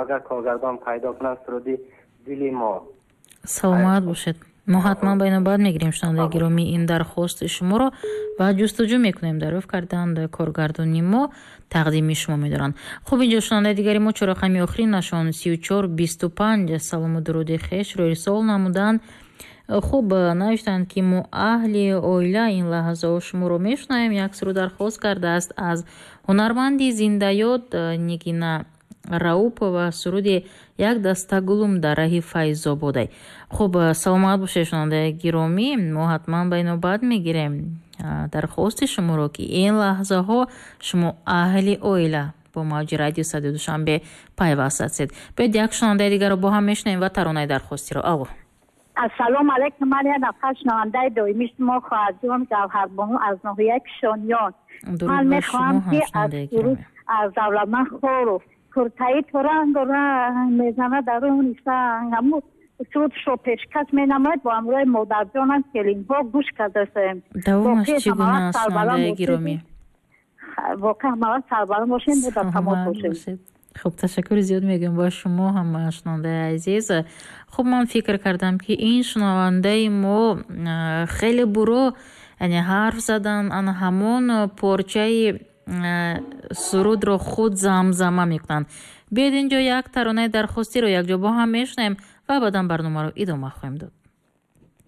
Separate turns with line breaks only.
агар коргардон пайдо кунанд суруди дили мо.
саломат бошед. мо ҳатман ба инобат мегирем шунавандаи гиромӣ ин дархости шуморо ва ҷустуҷӯ мекунем дарёфт карданд коргардони мо тақдими шумо медоранд. хуб, инҷо шунавандаи дигари мо чо рақами охирин нашон 3425 салому дуруди хешро ирсол намуданд. хуб, навиштанд ки мо аҳли оила ин лаҳзао шуморо мешунавем. як суру дархост кардааст аз ҳунарманди зиндаёд Нигина Раупова суруди як даста гулум дар раҳи Файзободай. хуб, саломат бошед шунавандаи гиромӣ, мо ҳатман ба инобат мегирем дархости шуморо ки ин лаҳзаҳо шумо аҳли оила бо мавҷи радио Садои Душанбе пайваст ҳастед. биёед як шунавандаи дигарро бо ҳам мешунавем ва таронаи дархостиро. алло.
ассалому алайкум. ман як нафар шунавандаи доимӣ шумо хоҳарҷон Гавҳарбону аз ноҳияи Кишониён. ман мехоҳам ки аз Давлатманд Хоров куртаи то рангу ранг мезана даруни санг ҳамун судшо пешкаш менамояд. бо ҳамроҳи модарҷонам келинҳо гӯш кардастем.
давомаш чӣ гуна аст шунавандаи гиромӣ?
воқеан ҳамааш сарбаланд бошем ва дар тамос бошем.
хуб, ташаккури зиёд мегӯям ба шумо ҳам шунавандаи азиз. хуб, ман фикр кардам ки ин шунавандаи мо хеле буро яъне ҳарф задан ан ҳамон порчаи сурудро худ замзама мекунанд. биёед инҷо як таронаи дархостиро якҷо бо ҳам мешунавем ва баъдан барномаро идома хоҳем дод.